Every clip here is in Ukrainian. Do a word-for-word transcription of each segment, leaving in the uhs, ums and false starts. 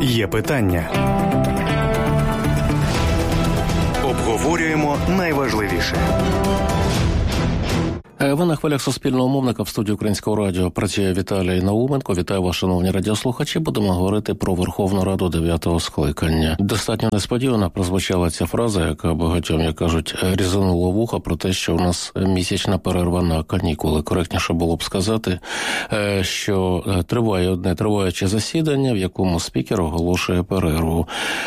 Є питання. Обговорюємо найважливіше. Ви на хвилях Суспільного мовника в студії Українського радіо працює Віталій Науменко. Вітаю вас, шановні радіослухачі. Будемо говорити про Верховну Раду дев'ятого скликання. Достатньо несподівано прозвучала ця фраза, яка багатьом, як кажуть, різанула вуха про те, що у нас місячна перерва на канікули. Коректніше було б сказати, що триває одне триваюче засідання, в якому спікер оголошує перерву.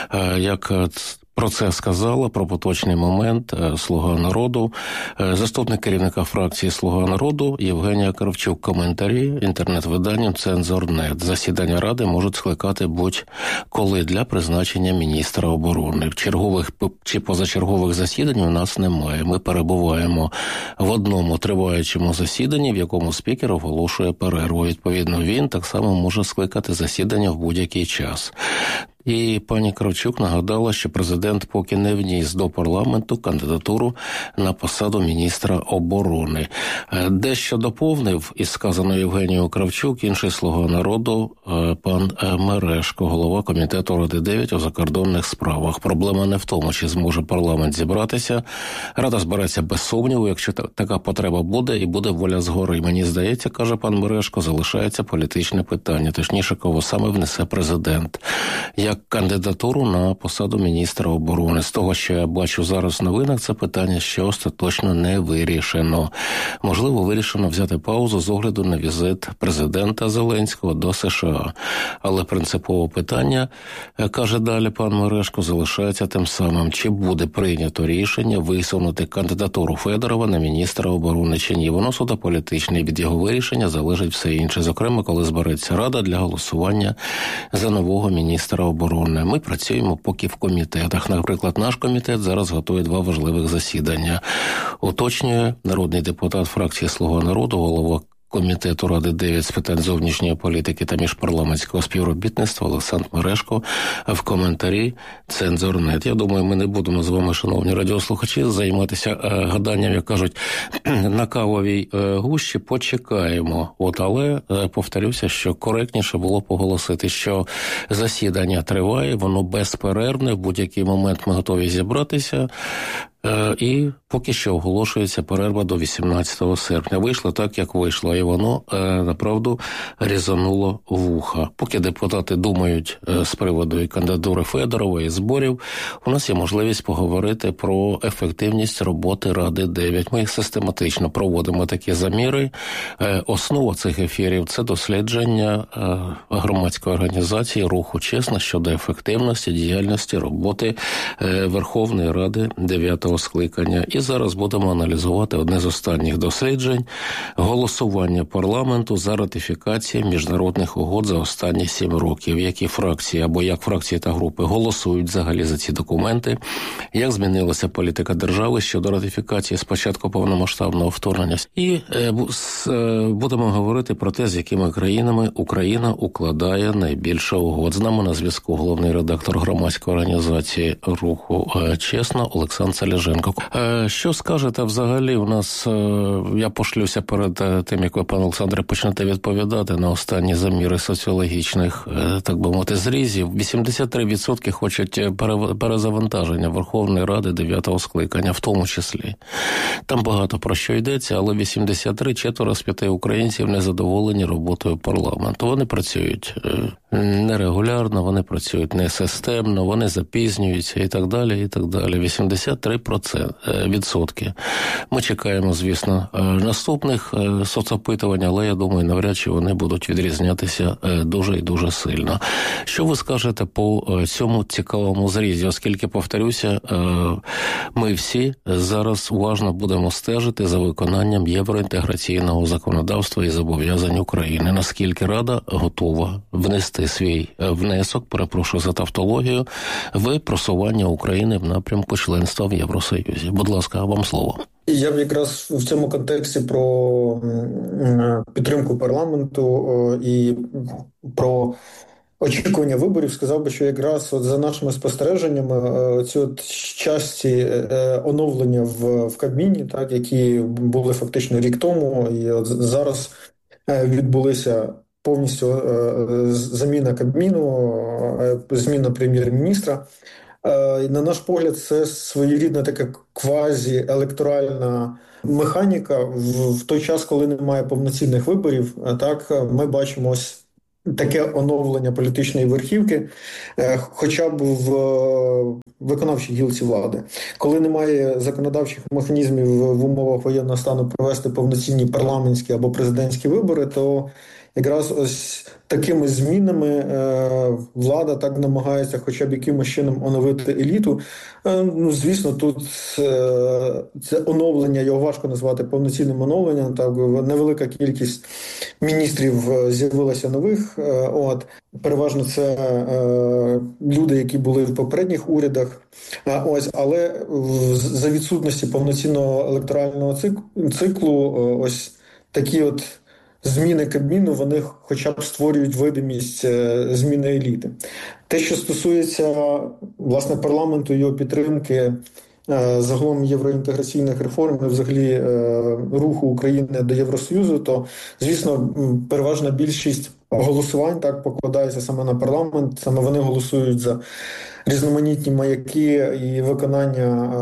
Як про це сказала про поточний момент «Слуга народу», заступник керівника фракції «Слуга народу» Євгенія Кравчук. Коментарі інтернет-виданням «Цензор точка нет». Засідання Ради можуть скликати будь-коли для призначення міністра оборони. Чергових чи позачергових засідань у нас немає. Ми перебуваємо в одному триваючому засіданні, в якому спікер оголошує перерву. Відповідно, він так само може скликати засідання в будь-який час. І пані Кравчук нагадала, що президент поки не вніс до парламенту кандидатуру на посаду міністра оборони. Дещо доповнив із сказаного Євгенією Кравчук інший «Слуга народу» пан Мережко, голова комітету Ради дев'ять у закордонних справах. Проблема не в тому, чи зможе парламент зібратися. Рада збереться без сумніву, якщо така потреба буде і буде воля згори. Мені здається, каже пан Мережко, залишається політичне питання, точніше, кого саме внесе президент як кандидатуру на посаду міністра оборони. З того, що я бачу зараз в новинах, це питання ще остаточно не вирішено. Можливо, вирішено взяти паузу з огляду на візит президента Зеленського до США. Але принципове питання, каже далі пан Мережко, залишається тим самим. Чи буде прийнято рішення висунути кандидатуру Федорова на міністра оборони чи ні? Воно суто політичне, і від його вирішення залежить все інше. Зокрема, коли збереться Рада для голосування за нового міністра оборони. Ми працюємо поки в комітетах. Наприклад, наш комітет зараз готує два важливих засідання. Уточнює народний депутат фракції «Слуга народу», голова Комітету Ради дев'ять з питань зовнішньої політики та міжпарламентського співробітництва Олександр Мережко в коментарі «Цензор точка нет». Я думаю, ми не будемо з вами, шановні радіослухачі, займатися гаданням, як кажуть, на кавовій гущі. Почекаємо. От, але повторюся, що коректніше було поголосити, що засідання триває, воно безперервне, в будь-який момент ми готові зібратися. І поки що оголошується перерва до вісімнадцятого серпня. Вийшло так, як вийшло, і воно, направду, різануло вуха. Поки депутати думають з приводу і кандидатури Федорова, і зборів, у нас є можливість поговорити про ефективність роботи Ради дев'ять. Ми їх систематично проводимо такі заміри. Основа цих ефірів – це дослідження громадської організації «Руху Чесно» щодо ефективності діяльності роботи Верховної Ради дев'ятого скликання. І зараз будемо аналізувати одне з останніх досліджень – голосування парламенту за ратифікацію міжнародних угод за останні сім років. Які фракції або як фракції та групи голосують взагалі за ці документи, як змінилася політика держави щодо ратифікації з початку повномасштабного вторгнення. І е, е, будемо говорити про те, з якими країнами Україна укладає найбільше угод. З нами на зв'язку головний редактор громадської організації «Руху Чесно» Олександр Саліженко. Що скажете взагалі? У нас, я пошлюся перед тим, як ви, пане Олександре, почнете відповідати на останні заміри соціологічних, так би мовити, зрізів. вісімдесят три відсотки хочуть перезавантаження Верховної Ради дев'ятого скликання, в тому числі. Там багато про що йдеться, але вісімдесят три, четверо з п'яти українців незадоволені роботою парламенту. Вони працюють нерегулярно, вони працюють несистемно, вони запізнюються і так далі, і так далі. вісімдесят три відсотки. Ми чекаємо, звісно, наступних соцопитувань, але, я думаю, навряд чи вони будуть відрізнятися дуже і дуже сильно. Що ви скажете по цьому цікавому зрізі? Оскільки, повторюся, ми всі зараз уважно будемо стежити за виконанням євроінтеграційного законодавства і зобов'язань України. Наскільки Рада готова внести свій внесок, перепрошую за тавтологію, в просування України в напрямку членства в Євросоюзі. Будь ласка, вам слово. Я б якраз в цьому контексті про підтримку парламенту і про очікування виборів сказав би, що якраз от за нашими спостереженнями ці от часті оновлення в, в Кабміні, так, які були фактично рік тому, і от зараз відбулися повністю заміна Кабміну, зміна прем'єр-міністра. На наш погляд, це своєрідна така квазі-електоральна механіка. В той час, коли немає повноцінних виборів, так ми бачимо ось таке оновлення політичної верхівки, хоча б в виконавчій гілці влади. Коли немає законодавчих механізмів в умовах воєнного стану провести повноцінні парламентські або президентські вибори, то якраз ось такими змінами е, влада так намагається хоча б якимось чином оновити еліту. Е, ну, звісно, тут е, це оновлення, його важко назвати повноцінним оновленням. Так, невелика кількість міністрів з'явилася нових. Е, от, переважно це е, люди, які були в попередніх урядах. Е, ось, але за відсутності повноцінного електорального циклу, е, ось такі от зміни Кабміну, вони хоча б створюють видимість зміни еліти. Те, що стосується, власне, парламенту, його підтримки, загалом євроінтеграційних реформ і взагалі руху України до Євросоюзу, то, звісно, переважна більшість голосувань так покладається саме на парламент, саме вони голосують за різноманітні маяки і виконання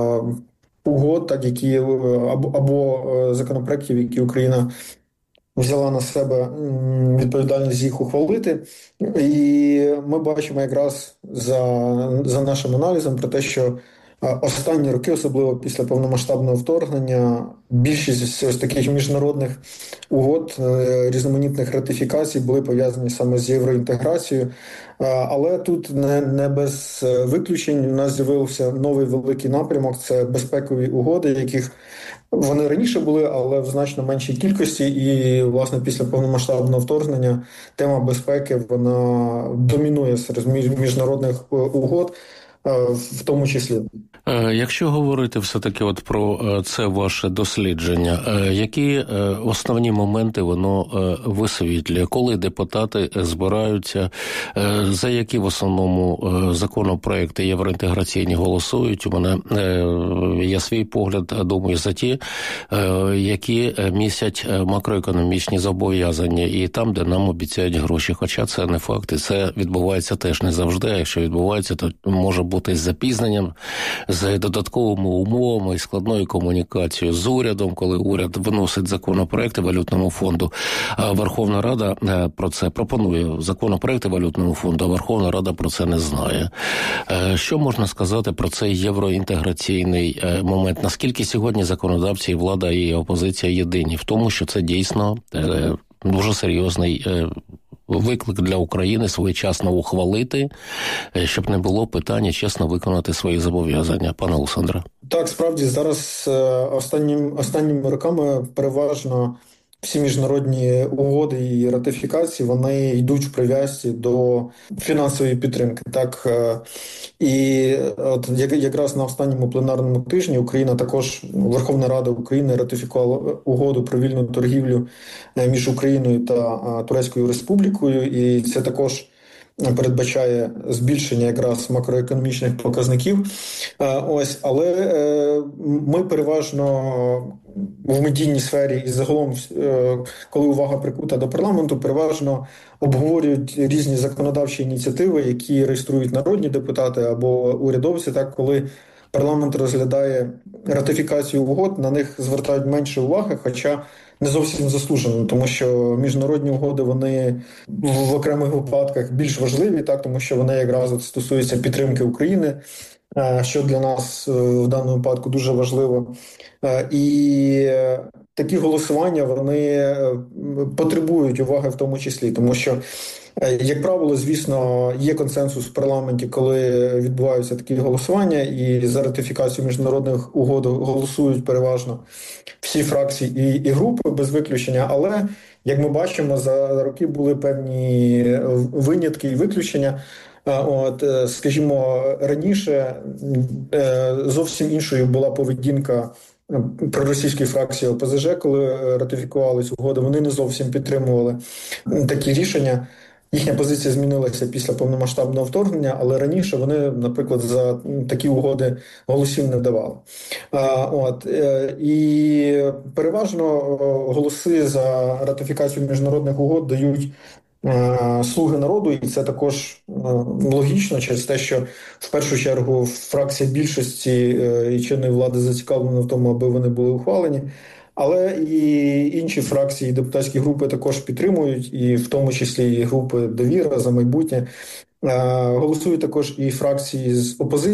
угод, так, які, або, або законопроєктів, які Україна взяла на себе відповідальність їх ухвалити. І ми бачимо якраз за, за нашим аналізом про те, що останні роки, особливо після повномасштабного вторгнення, більшість ось таких міжнародних угод, різноманітних ратифікацій були пов'язані саме з євроінтеграцією. Але тут не, не без виключень у нас з'явився новий великий напрямок – це безпекові угоди, яких вони раніше були, але в значно меншій кількості. І, власне, після повномасштабного вторгнення тема безпеки, вона домінує серед міжнародних угод, в тому числі. Якщо говорити все-таки от про це ваше дослідження, які основні моменти воно висвітлює? Коли депутати збираються, за які в основному законопроекти євроінтеграційні голосують? У мене є свій погляд, думаю, за ті, які містять макроекономічні зобов'язання і там, де нам обіцяють гроші. Хоча це не факт, і це відбувається теж не завжди. А якщо відбувається, то може бути з запізненням, з додатковими умовами і складною комунікацією з урядом, коли уряд виносить законопроекти Валютному фонду, а Верховна Рада про це пропонує законопроекти Валютному фонду, а Верховна Рада про це не знає. Що можна сказати про цей євроінтеграційний момент? Наскільки сьогодні законодавці, і влада, і опозиція єдині в тому, що це дійсно дуже серйозний виклик для України своєчасно ухвалити, щоб не було питання чесно виконати свої зобов'язання. Пане Олександре. Так, справді, зараз останнім, останніми роками переважно всі міжнародні угоди і ратифікації, вони йдуть в прив'язці до фінансової підтримки. Так, і от якраз на останньому пленарному тижні Україна також, Верховна Рада України ратифікувала угоду про вільну торгівлю між Україною та Турецькою Республікою, і це також передбачає збільшення якраз макроекономічних показників. Ось, але ми переважно в медійній сфері і загалом, коли увага прикута до парламенту, переважно обговорюють різні законодавчі ініціативи, які реєструють народні депутати або урядовці. Так, коли парламент розглядає ратифікацію угод, на них звертають менше уваги, хоча не зовсім заслужено, тому що міжнародні угоди, вони в окремих випадках більш важливі, так, тому що вони якраз от стосуються підтримки України, що для нас в даному випадку дуже важливо. І такі голосування, вони потребують уваги в тому числі, тому що, як правило, звісно, є консенсус в парламенті, коли відбуваються такі голосування, і за ратифікацію міжнародних угод голосують переважно всі фракції і, і групи без виключення, але, як ми бачимо, за роки були певні винятки і виключення. От, скажімо, раніше зовсім іншою була поведінка проросійської фракції ОПЗЖ, коли ратифікувалися угоди, вони не зовсім підтримували такі рішення. їхня позиція змінилася після повномасштабного вторгнення, але раніше вони, наприклад, за такі угоди голосів не давали. А, от, і переважно голоси за ратифікацію міжнародних угод дають «Слуги народу», і це також логічно через те, що в першу чергу фракція більшості і чинної влади зацікавлена в тому, аби вони були ухвалені. Але і інші фракції, і депутатські групи також підтримують, і в тому числі і групи «Довіра», «За майбутнє». Голосують також і фракції з опозиції.